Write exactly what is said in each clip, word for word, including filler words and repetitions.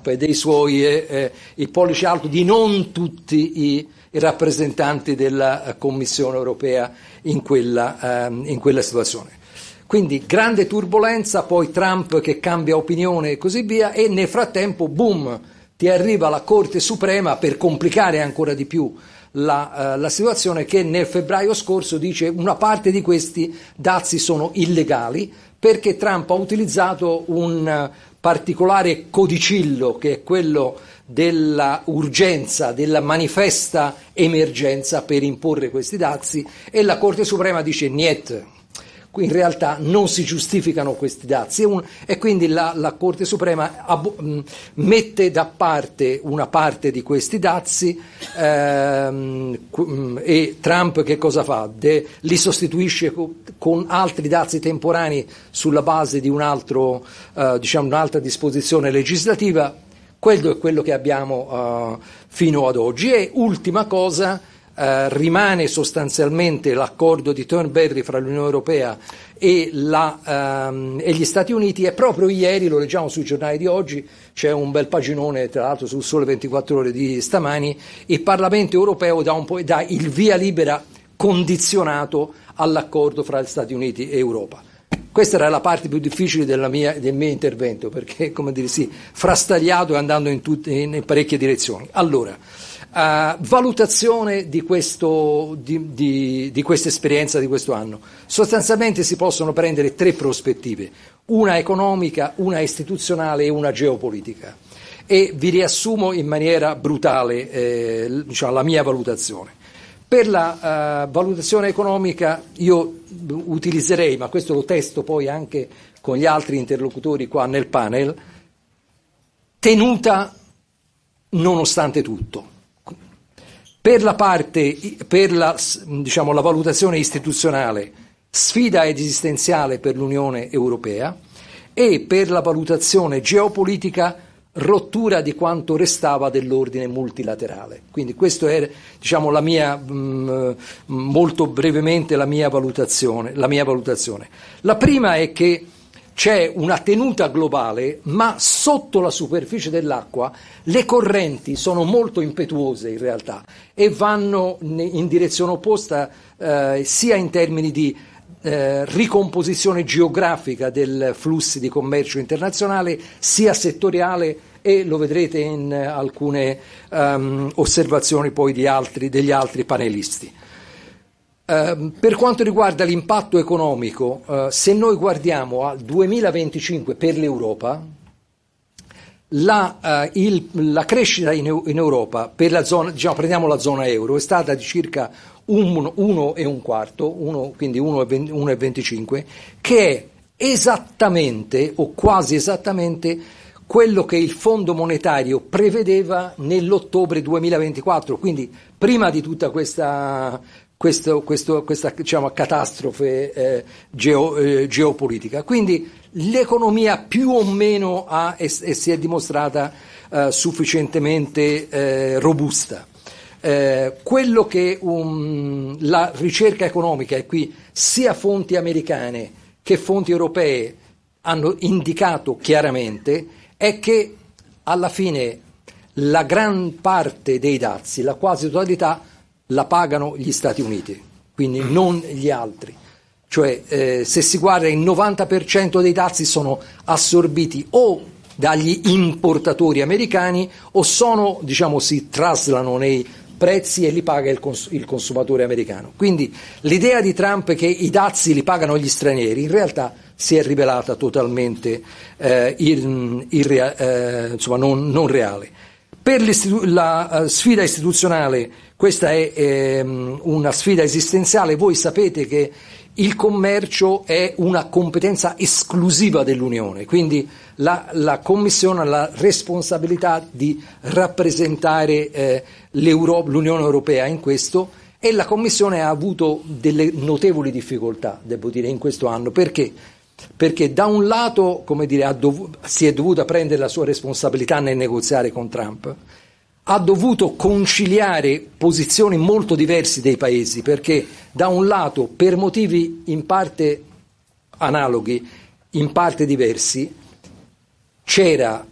Trump e dei suoi eh, eh, il pollice alto di non tutti i, i rappresentanti della Commissione europea in quella, ehm, in quella situazione. Quindi grande turbolenza, poi Trump che cambia opinione e così via, e nel frattempo, boom, ti arriva la Corte Suprema per complicare ancora di più La, uh, la situazione, che nel febbraio scorso dice una parte di questi dazi sono illegali perché Trump ha utilizzato un uh, particolare codicillo che è quello della urgenza, della manifesta emergenza per imporre questi dazi, e la Corte Suprema dice niente. In realtà non si giustificano questi dazi e, un, e quindi la, la Corte Suprema ab, mh, mette da parte una parte di questi dazi ehm, mh, e Trump che cosa fa? De, li sostituisce co, con altri dazi temporanei sulla base di un altro, eh, diciamo, un'altra disposizione legislativa. Quello è quello che abbiamo uh, fino ad oggi. E ultima cosa, Uh, rimane sostanzialmente l'accordo di Turnberry fra l'Unione Europea e, la, um, e gli Stati Uniti, e proprio ieri, lo leggiamo sui giornali di oggi, c'è un bel paginone tra l'altro sul Sole ventiquattro Ore di stamani, il Parlamento Europeo dà, un po', dà il via libera condizionato all'accordo fra gli Stati Uniti e Europa. Questa era la parte più difficile della mia, del mio intervento, perché, come dire, sì, frastagliato e andando in, tutte, in parecchie direzioni. Allora, Uh, valutazione di, questo, di, di, di questa esperienza di questo anno. Sostanzialmente si possono prendere tre prospettive, una economica, una istituzionale e una geopolitica, e vi riassumo in maniera brutale eh, diciamo, la mia valutazione. Per la uh, valutazione economica io utilizzerei, ma questo lo testo poi anche con gli altri interlocutori qua nel panel, tenuta nonostante tutto. Per la parte, per la, diciamo, la valutazione istituzionale, sfida esistenziale per l'Unione Europea, e per la valutazione geopolitica, rottura di quanto restava dell'ordine multilaterale. Quindi questa è, diciamo, la mia, mh, molto brevemente la mia valutazione. La mia valutazione. La prima è che c'è una tenuta globale, ma sotto la superficie dell'acqua le correnti sono molto impetuose in realtà e vanno in direzione opposta eh, sia in termini di eh, ricomposizione geografica dei flussi di commercio internazionale, sia settoriale, e lo vedrete in alcune um, osservazioni poi di altri, degli altri panelisti. Uh, per quanto riguarda l'impatto economico, uh, se noi guardiamo al duemilaventicinque per l'Europa, la, uh, il, la crescita in, in Europa per la zona, diciamo, prendiamo la zona euro, è stata di circa uno e un quarto, uno, quindi uno virgola venticinque, che è esattamente o quasi esattamente quello che il Fondo monetario prevedeva nell'ottobre duemilaventiquattro, quindi prima di tutta questa Questo, questo, questa diciamo, catastrofe eh, geo, eh, geopolitica. Quindi l'economia più o meno ha e, e si è dimostrata eh, sufficientemente eh, robusta. Eh, quello che um, la ricerca economica, e qui sia fonti americane che fonti europee hanno indicato chiaramente, è che alla fine la gran parte dei dazi, la quasi totalità, la pagano gli Stati Uniti, quindi non gli altri. Cioè eh, se si guarda, il novanta per cento dei dazi sono assorbiti o dagli importatori americani o sono, diciamo, si traslano nei prezzi e li paga il, cons- il consumatore americano. Quindi l'idea di Trump che i dazi li pagano gli stranieri in realtà si è rivelata totalmente eh, ir- irrea- eh, insomma, non, non reale. Per la uh, sfida istituzionale, questa è ehm, una sfida esistenziale. Voi sapete che il commercio è una competenza esclusiva dell'Unione, quindi la, la Commissione ha la responsabilità di rappresentare eh, l'Unione Europea in questo, e la Commissione ha avuto delle notevoli difficoltà, devo dire, in questo anno. Perché? Perché da un lato, come dire, ha dov- si è dovuta prendere la sua responsabilità nel negoziare con Trump, ha dovuto conciliare posizioni molto diverse dei paesi, perché da un lato, per motivi in parte analoghi, in parte diversi, c'era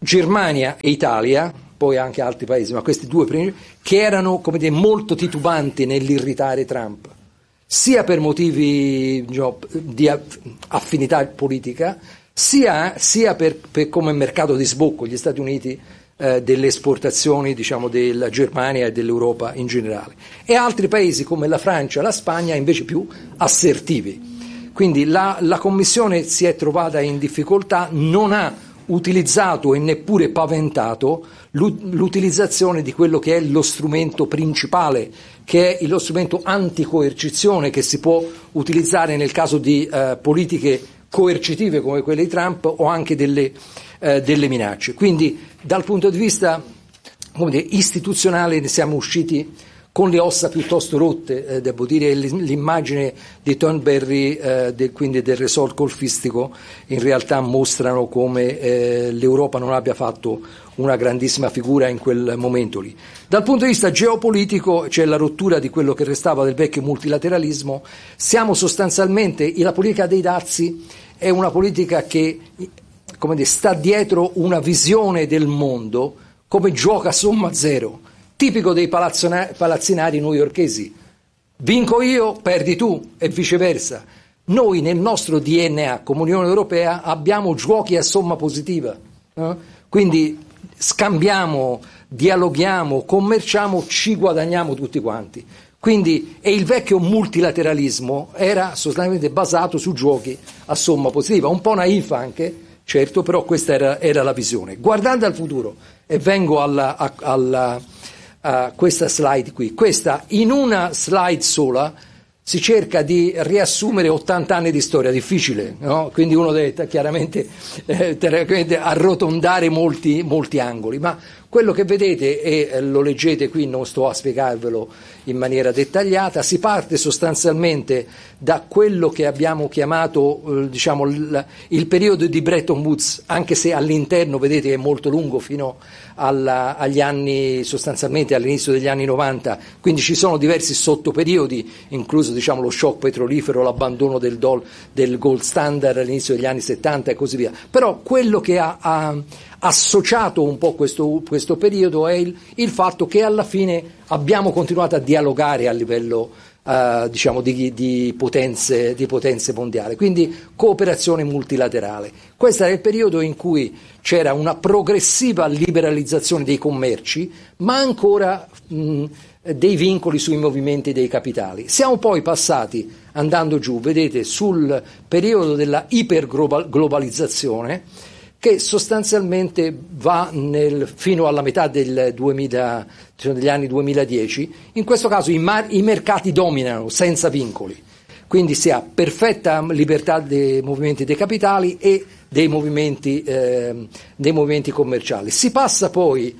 Germania e Italia, poi anche altri paesi, ma questi due primi, che erano, come dire, molto titubanti nell'irritare Trump, sia per motivi, diciamo, di affinità politica, sia, sia per, per come mercato di sbocco, gli Stati Uniti eh, delle esportazioni, diciamo, della Germania e dell'Europa in generale, e altri paesi come la Francia e la Spagna invece più assertivi. Quindi la, la Commissione si è trovata in difficoltà, non ha utilizzato e neppure paventato l'utilizzazione di quello che è lo strumento principale, che è lo strumento anticoercizione che si può utilizzare nel caso di eh, politiche coercitive come quelle di Trump o anche delle, eh, delle minacce. Quindi dal punto di vista, come dire, istituzionale ne siamo usciti con le ossa piuttosto rotte, eh, devo dire. L'immagine di Thornberry, eh, del, quindi del resort golfistico, in realtà mostrano come eh, l'Europa non abbia fatto una grandissima figura in quel momento lì. Dal punto di vista geopolitico c'è la rottura di quello che restava del vecchio multilateralismo. Siamo sostanzialmente, la politica dei dazi è una politica che, come dire, sta dietro una visione del mondo come gioco a somma zero, tipico dei palazzinari newyorkesi. Vinco io, perdi tu e viceversa. Noi nel nostro D N A come Unione Europea abbiamo giochi a somma positiva, eh? Quindi scambiamo, dialoghiamo, commerciamo, ci guadagniamo tutti quanti. Quindi, e il vecchio multilateralismo era sostanzialmente basato su giochi a somma positiva, un po' naif anche, certo, però questa era, era la visione. Guardando al futuro, e vengo alla, a, alla a questa slide qui, questa in una slide sola si cerca di riassumere ottanta anni di storia, difficile, no? Quindi uno deve chiaramente eh, arrotondare molti, molti angoli, ma quello che vedete, e lo leggete qui, non sto a spiegarvelo in maniera dettagliata, si parte sostanzialmente da quello che abbiamo chiamato eh, diciamo, il, il periodo di Bretton Woods, anche se all'interno vedete che è molto lungo fino alla, agli anni, sostanzialmente all'inizio degli anni novanta, quindi ci sono diversi sottoperiodi, incluso diciamo, lo shock petrolifero, l'abbandono del, dol, del gold standard all'inizio degli anni settanta e così via. Però quello che ha, ha associato un po' questo, questo periodo è il, il fatto che alla fine abbiamo continuato a dialogare a livello eh, diciamo di, di, potenze, di potenze mondiali, quindi cooperazione multilaterale. Questo era il periodo in cui c'era una progressiva liberalizzazione dei commerci, ma ancora mh, dei vincoli sui movimenti dei capitali. Siamo poi passati, andando giù, vedete, sul periodo della iperglobalizzazione, che sostanzialmente va nel, fino alla metà del duemila, cioè degli anni duemiladieci. In questo caso i, mar, i mercati dominano senza vincoli, quindi si ha perfetta libertà dei movimenti dei capitali e dei movimenti, eh, dei movimenti commerciali. Si passa poi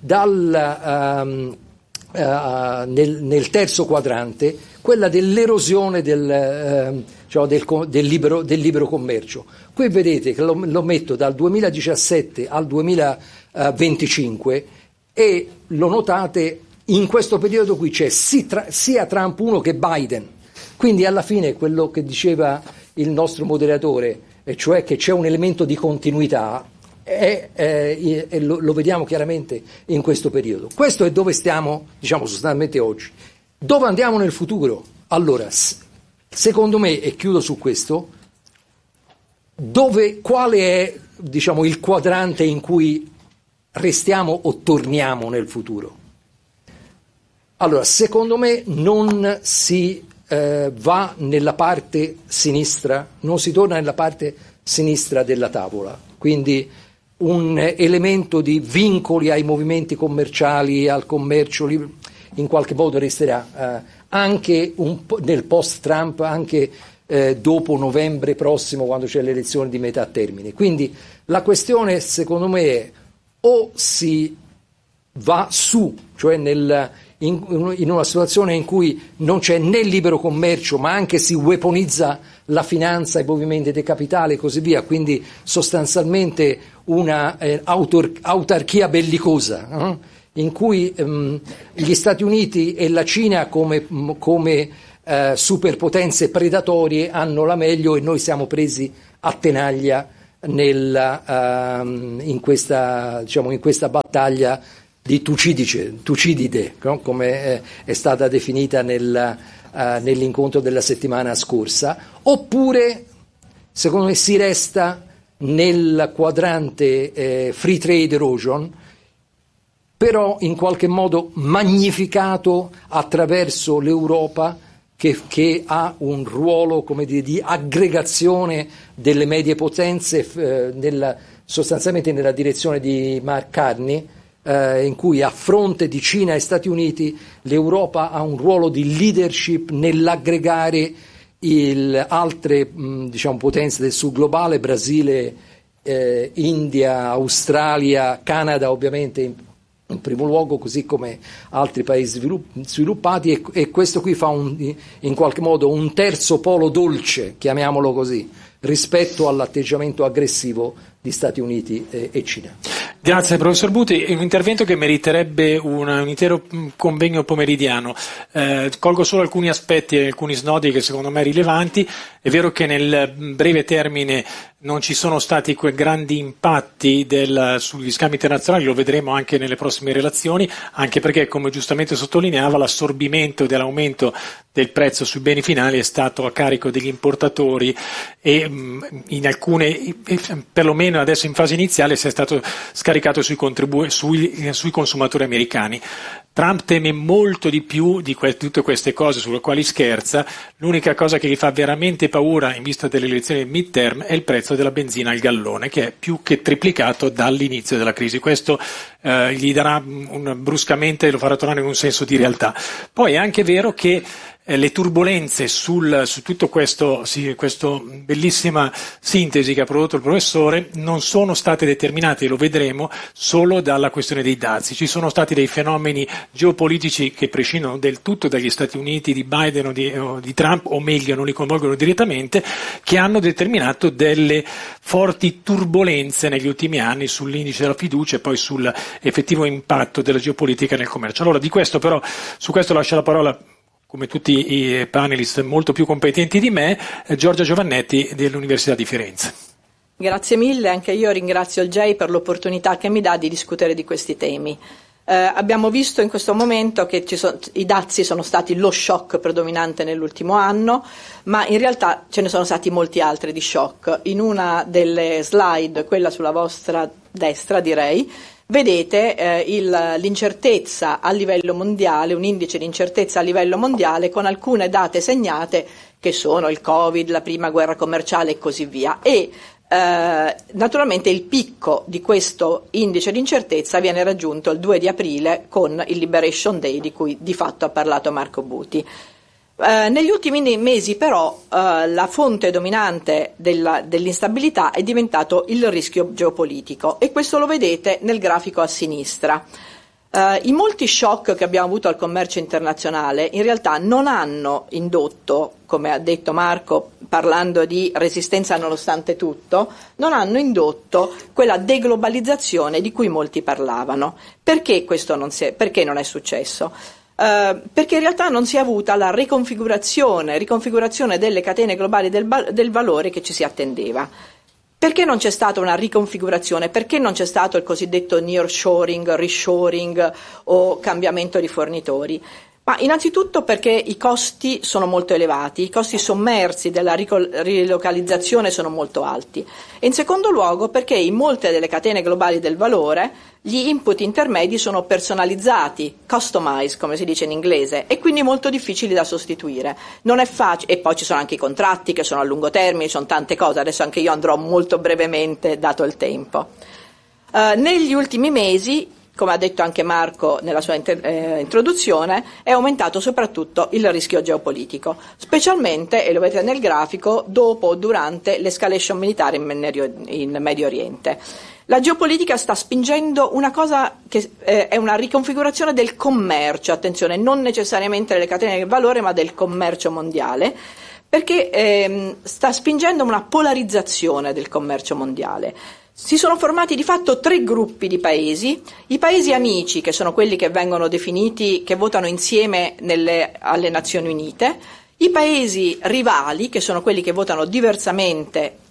dal, um, uh, nel, nel terzo quadrante, quella dell'erosione del, uh, cioè del, del, libero, del libero commercio. Qui vedete che lo, lo metto dal duemiladiciassette al duemilaventicinque e lo notate, in questo periodo qui c'è sia Trump uno che Biden, quindi alla fine quello che diceva il nostro moderatore, e cioè che c'è un elemento di continuità, è, è, è, lo, lo vediamo chiaramente in questo periodo. Questo è dove stiamo, diciamo, sostanzialmente oggi. Dove andiamo nel futuro? Allora, secondo me, e chiudo su questo, dove, quale è, diciamo, il quadrante in cui restiamo o torniamo nel futuro? Allora, secondo me non si eh, va nella parte sinistra, non si torna nella parte sinistra della tavola, quindi un elemento di vincoli ai movimenti commerciali, al commercio, in qualche modo resterà eh, anche un po' nel post-Trump, anche eh, dopo novembre prossimo, quando c'è l'elezione di metà termine. Quindi la questione, secondo me, è o si va su, cioè nel, in, in una situazione in cui non c'è né libero commercio, ma anche si weaponizza la finanza, i movimenti dei capitali e così via, quindi sostanzialmente una eh, autor, autarchia bellicosa, eh? in cui ehm, gli Stati Uniti e la Cina come, come eh, superpotenze predatorie hanno la meglio e noi siamo presi a tenaglia nella, um, in, questa, diciamo, in questa battaglia di Tucidide, Tucidide no? Come è, è stata definita nel, uh, nell'incontro della settimana scorsa, oppure secondo me si resta nel quadrante eh, free trade erosion, però in qualche modo magnificato attraverso l'Europa che, che ha un ruolo, come dire, di aggregazione delle medie potenze eh, nella, sostanzialmente nella direzione di Mark Carney, eh, in cui a fronte di Cina e Stati Uniti l'Europa ha un ruolo di leadership nell'aggregare il, altre mh, diciamo, potenze del sud globale, Brasile, eh, India, Australia, Canada ovviamente in, in primo luogo, così come altri paesi svilupp- sviluppati e, e questo qui fa un, in qualche modo un terzo polo dolce, chiamiamolo così, rispetto all'atteggiamento aggressivo di Stati Uniti e, e Cina. Grazie professor Buti, è un intervento che meriterebbe una, un intero convegno pomeridiano. Eh, colgo solo alcuni aspetti e alcuni snodi che secondo me rilevanti. È vero che nel breve termine non ci sono stati quei grandi impatti del, sugli scambi internazionali, lo vedremo anche nelle prossime relazioni, anche perché, come giustamente sottolineava, l'assorbimento dell'aumento del prezzo sui beni finali è stato a carico degli importatori e in alcune, perlomeno adesso in fase iniziale, si è stato scaricato sui, contribu- sui, sui consumatori americani. Trump teme molto di più di que- tutte queste cose sulle quali scherza. L'unica cosa che gli fa veramente paura in vista delle elezioni midterm è il prezzo della benzina al gallone, che è più che triplicato dall'inizio della crisi. Questo eh, gli darà un, bruscamente, lo farà tornare in un senso di realtà. Poi è anche vero che Eh, le turbulenze sul, su tutto questo, sì, questa bellissima sintesi che ha prodotto il professore non sono state determinate, lo vedremo, solo dalla questione dei dazi. Ci sono stati dei fenomeni geopolitici che prescindono del tutto dagli Stati Uniti, di Biden o di, o di Trump, o meglio non li coinvolgono direttamente, che hanno determinato delle forti turbulenze negli ultimi anni sull'indice della fiducia e poi sull'effettivo impatto della geopolitica nel commercio. Allora, di questo però, su questo lascio la parola, come tutti i panelist molto più competenti di me, Giorgia Giovannetti dell'Università di Firenze. Grazie mille, anche io ringrazio il J per l'opportunità che mi dà di discutere di questi temi. Eh, abbiamo visto in questo momento che ci sono, i dazi sono stati lo shock predominante nell'ultimo anno, ma in realtà ce ne sono stati molti altri di shock. In una delle slide, quella sulla vostra destra direi, vedete eh, il, l'incertezza a livello mondiale, un indice di incertezza a livello mondiale con alcune date segnate che sono il Covid, la prima guerra commerciale e così via. E eh, naturalmente il picco di questo indice di incertezza viene raggiunto il due di aprile con il Liberation Day di cui di fatto ha parlato Marco Buti. Uh, negli ultimi mesi però uh, la fonte dominante della, dell'instabilità è diventato il rischio geopolitico e questo lo vedete nel grafico a sinistra. Uh, I molti shock che abbiamo avuto al commercio internazionale in realtà non hanno indotto, come ha detto Marco parlando di resistenza nonostante tutto, non hanno indotto quella deglobalizzazione di cui molti parlavano. Perché questo non, si è, perché non è successo? Uh, perché in realtà non si è avuta la riconfigurazione, riconfigurazione delle catene globali del, del valore che ci si attendeva. Perché non c'è stata una riconfigurazione? Perché non c'è stato il cosiddetto nearshoring, reshoring o cambiamento di fornitori? Ma innanzitutto perché i costi sono molto elevati, i costi sommersi della rilocalizzazione sono molto alti e in secondo luogo perché in molte delle catene globali del valore gli input intermedi sono personalizzati, customized come si dice in inglese e quindi molto difficili da sostituire. Non è facile, e poi ci sono anche i contratti che sono a lungo termine, sono tante cose, adesso anche io andrò molto brevemente dato il tempo. Uh, negli ultimi mesi, come ha detto anche Marco nella sua inter- eh, introduzione, è aumentato soprattutto il rischio geopolitico, specialmente, e lo vedete nel grafico, dopo o durante l'escalation militare in Medio, in Medio Oriente. La geopolitica sta spingendo una cosa che eh, è una riconfigurazione del commercio, attenzione, non necessariamente delle catene del valore, ma del commercio mondiale, perché ehm, sta spingendo una polarizzazione del commercio mondiale. Si sono formati di fatto tre gruppi di paesi, i paesi amici, che sono quelli che vengono definiti, che votano insieme nelle, alle Nazioni Unite, i paesi rivali, che sono quelli che votano diversamente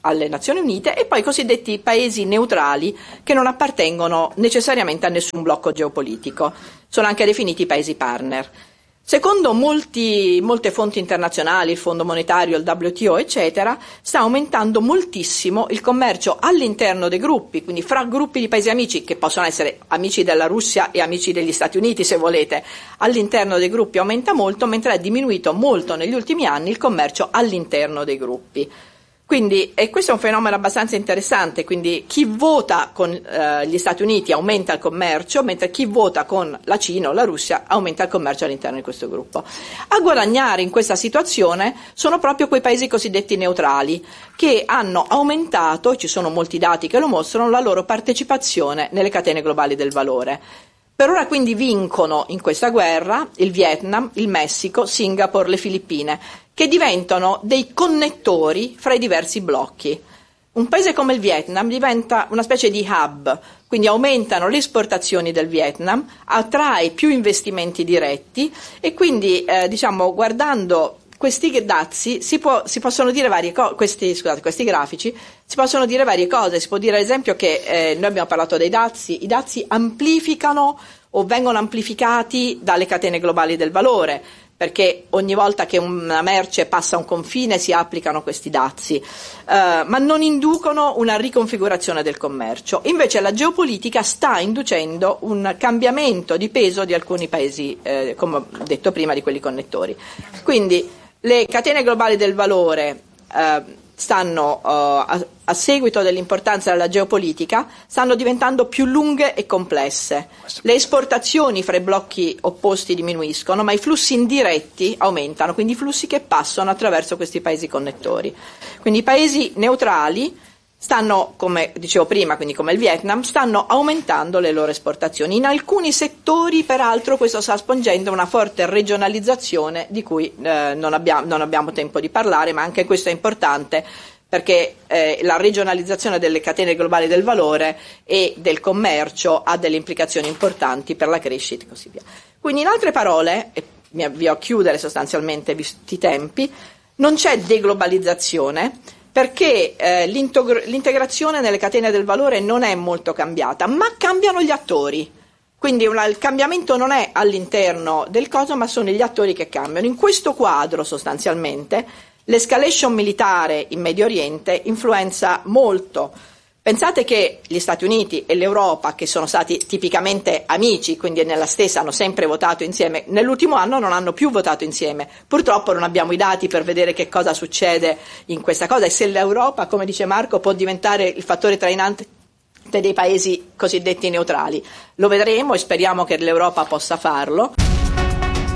alle Nazioni Unite, e poi i cosiddetti paesi neutrali che non appartengono necessariamente a nessun blocco geopolitico. Sono anche definiti paesi partner. Secondo molti, molte fonti internazionali, il Fondo Monetario, il W T O, eccetera, sta aumentando moltissimo il commercio all'interno dei gruppi, quindi fra gruppi di paesi amici, che possono essere amici della Russia e amici degli Stati Uniti, se volete. All'interno dei gruppi aumenta molto, mentre è diminuito molto negli ultimi anni il commercio all'interno dei gruppi. Quindi, e questo è un fenomeno abbastanza interessante, quindi chi vota con eh, gli Stati Uniti aumenta il commercio, mentre chi vota con la Cina o la Russia aumenta il commercio all'interno di questo gruppo. A guadagnare in questa situazione sono proprio quei paesi cosiddetti neutrali, che hanno aumentato, ci sono molti dati che lo mostrano, la loro partecipazione nelle catene globali del valore. Per ora quindi vincono in questa guerra il Vietnam, il Messico, Singapore, le Filippine, che diventano dei connettori fra i diversi blocchi. Un paese come il Vietnam diventa una specie di hub, quindi aumentano le esportazioni del Vietnam, attrae più investimenti diretti e quindi eh, diciamo guardando questi dazi si, può, si possono dire varie cose, questi, scusate, questi grafici si possono dire varie cose. Si può dire ad esempio che eh, noi abbiamo parlato dei dazi, i dazi amplificano o vengono amplificati dalle catene globali del valore, perché ogni volta che una merce passa un confine si applicano questi dazi, eh, ma non inducono una riconfigurazione del commercio. Invece la geopolitica sta inducendo un cambiamento di peso di alcuni paesi, eh, come ho detto prima, di quelli connettori. Quindi le catene globali del valore eh, stanno, uh, a, a seguito dell'importanza della geopolitica, stanno diventando più lunghe e complesse. Le esportazioni fra i blocchi opposti diminuiscono, ma i flussi indiretti aumentano, quindi i flussi che passano attraverso questi paesi connettori. Quindi i paesi neutrali stanno, come dicevo prima, quindi come il Vietnam, stanno aumentando le loro esportazioni. In alcuni settori, peraltro, questo sta spingendo una forte regionalizzazione di cui eh, non, abbiamo, non abbiamo tempo di parlare, ma anche questo è importante perché eh, la regionalizzazione delle catene globali del valore e del commercio ha delle implicazioni importanti per la crescita e così via. Quindi, in altre parole, e mi avvio a chiudere sostanzialmente visti i tempi, non c'è deglobalizzazione, perché eh, l'integrazione nelle catene del valore non è molto cambiata, ma cambiano gli attori. Quindi una, il cambiamento non è all'interno del coso, ma sono gli attori che cambiano. In questo quadro, sostanzialmente, l'escalation militare in Medio Oriente influenza molto. Pensate che gli Stati Uniti e l'Europa, che sono stati tipicamente amici, quindi nella stessa hanno sempre votato insieme, nell'ultimo anno non hanno più votato insieme. Purtroppo non abbiamo i dati per vedere che cosa succede in questa cosa e se l'Europa, come dice Marco, può diventare il fattore trainante dei paesi cosiddetti neutrali. Lo vedremo e speriamo che l'Europa possa farlo.